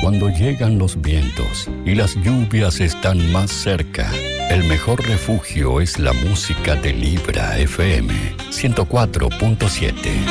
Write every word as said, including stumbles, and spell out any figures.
cuando llegan los vientos y las lluvias están más cerca, el mejor refugio es la música de Libra F M ciento cuatro punto siete.